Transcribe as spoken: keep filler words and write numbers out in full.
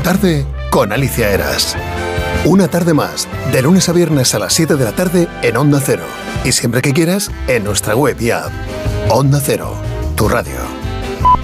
tarde con Alicia Eras. Una tarde más, de lunes a viernes a las siete de la tarde en Onda Cero. Y siempre que quieras, en nuestra web y app. Onda Cero, tu radio.